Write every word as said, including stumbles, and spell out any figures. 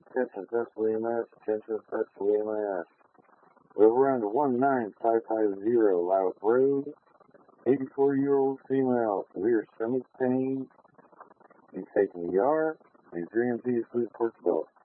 Attention, that's William S. Attention, that's William S. We'll run to one nine five five zero Louth Road. eighty-four-year-old female, severe stomach pain. He's taking E R. He's three M P, please report the bill.